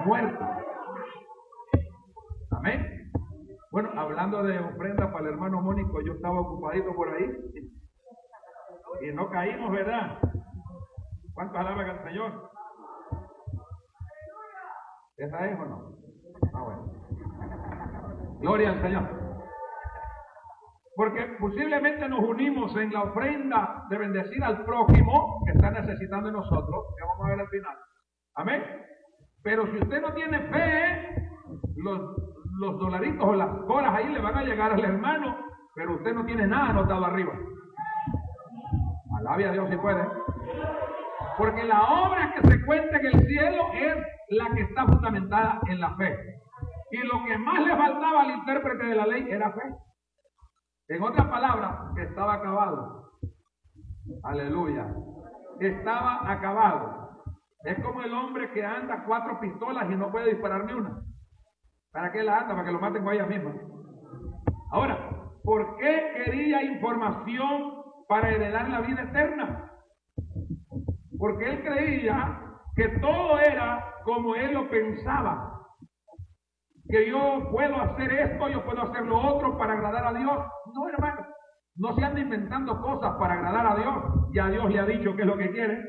muerto. Amén. Bueno, hablando de ofrenda para el hermano Mónico, yo estaba ocupadito por ahí y no caímos, ¿verdad? ¿Cuántos alaban al Señor? ¿Esa es o no? Ah, bueno. Gloria al Señor. Porque posiblemente nos unimos en la ofrenda de bendecir al prójimo que está necesitando de nosotros, que vamos a ver al final. Amén. Pero si usted no tiene fe, los dolaritos o las horas ahí le van a llegar al hermano, pero usted no tiene nada anotado arriba. Alabe a Dios si puede. Porque la obra que se cuenta en el cielo es la que está fundamentada en la fe. Y lo que más le faltaba al intérprete de la ley era fe. En otras palabras, estaba acabado. Aleluya. Estaba acabado. Es como el hombre que anda 4 pistolas y no puede disparar ni una. ¿Para qué la anda? Para que lo maten con ella misma. Ahora, ¿por qué quería información para heredar la vida eterna? Porque él creía que todo era como él lo pensaba. Que yo puedo hacer esto, yo puedo hacer lo otro para agradar a Dios. No, hermano, no se anda inventando cosas para agradar a Dios. Ya Dios le ha dicho qué es lo que quiere.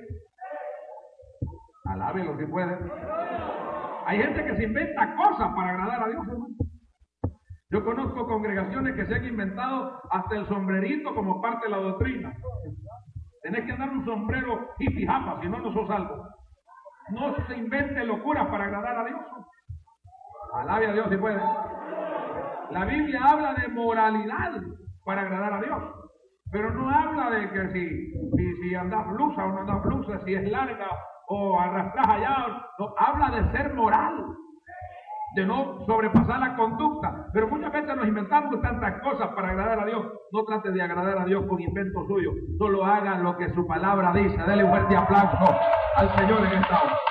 Alábelo si puede. Hay gente que se inventa cosas para agradar a Dios, hermano. Yo conozco congregaciones que se han inventado hasta el sombrerito como parte de la doctrina. Tenés que andar un sombrero hippie japa, si no, no sos salvo. No se invente locuras para agradar a Dios. Alabe a Dios si puede. La Biblia habla de moralidad para agradar a Dios, pero no habla de que si andas blusa o no andas blusa, si es larga o arrastras allá. No, habla de ser moral, de no sobrepasar la conducta. Pero muchas veces nos inventamos tantas cosas para agradar a Dios. No trate de agradar a Dios con inventos suyos, solo haga lo que su palabra dice. Dele un fuerte aplauso al Señor en esta hora.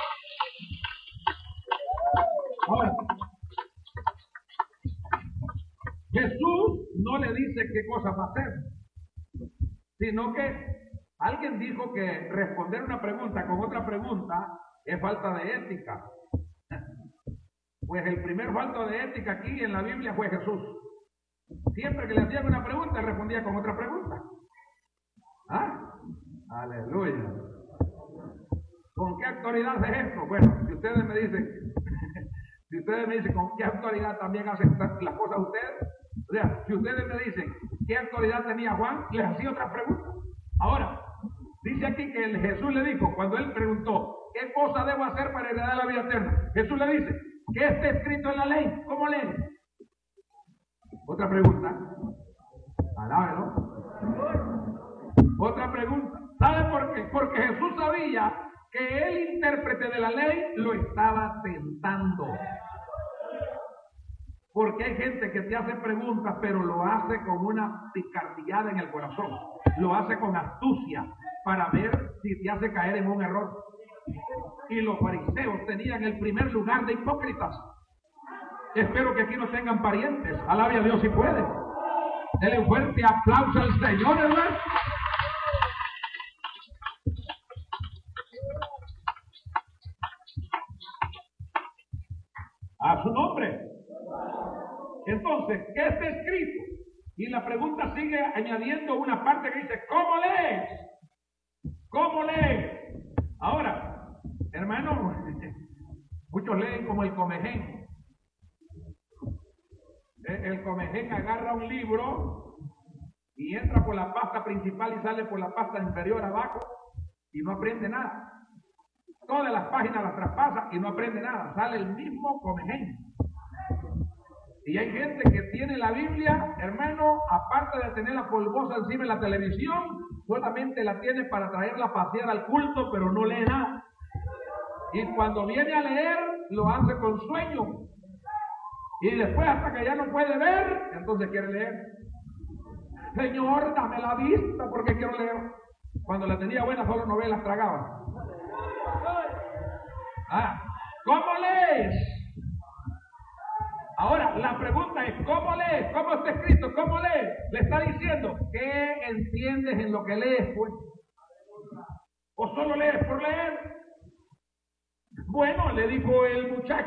Ahora, Jesús no le dice qué cosa va a hacer, sino que alguien dijo que responder una pregunta con otra pregunta es falta de ética. Pues el primer falto de ética aquí en la Biblia fue Jesús. Siempre que le hacían una pregunta, respondía con otra pregunta. ¿Ah? Aleluya. ¿Con qué autoridad es esto? Bueno, si ustedes me dicen, ¿con qué autoridad también hacen las cosas ustedes? O sea, si ustedes me dicen, ¿qué autoridad tenía Juan? Les hacía otra pregunta. Ahora, dice aquí que Jesús le dijo, cuando él preguntó, ¿qué cosa debo hacer para heredar la vida eterna? Jesús le dice, ¿qué está escrito en la ley? ¿Cómo lee? Otra pregunta. Alábelo. Otra pregunta. ¿Sabe por qué? Porque Jesús sabía que el intérprete de la ley lo estaba tentando. Porque hay gente que te hace preguntas, pero lo hace con una picardillada en el corazón. Lo hace con astucia para ver si te hace caer en un error. Y los fariseos tenían el primer lugar de hipócritas. Espero que aquí no tengan parientes. Alabe a Dios si puede. Dele un fuerte aplauso al Señor, hermano. A su nombre. Entonces, ¿qué está escrito? Y la pregunta sigue añadiendo una parte que dice, ¿cómo lees? ¿Cómo lees? Ahora, hermano, muchos leen como el Comején. El Comején agarra un libro y entra por la pasta principal y sale por la pasta inferior abajo y no aprende nada. Todas las páginas las traspasa y no aprende nada. Sale el mismo Comején. Y hay gente que tiene la Biblia, hermano, aparte de tener la polvosa encima de la televisión, solamente la tiene para traerla a pasear al culto, pero no lee nada. Y cuando viene a leer, lo hace con sueño. Y después, hasta que ya no puede ver, entonces quiere leer. Señor, dame la vista porque quiero leer. Cuando la tenía buena, solo novelas tragaba. ¿Cómo lees? Ahora, la pregunta es, ¿cómo lees? ¿Cómo está escrito? ¿Cómo lees? Le está diciendo, ¿qué entiendes en lo que lees, pues? ¿O solo lees por leer? Bueno, le dijo el muchacho.